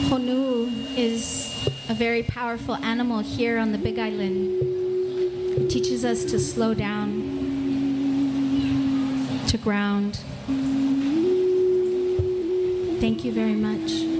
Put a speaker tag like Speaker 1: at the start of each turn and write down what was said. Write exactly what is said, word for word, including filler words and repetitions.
Speaker 1: Honu is a very powerful animal here on the Big Island. It teaches us to slow down, to ground. Thank you very much.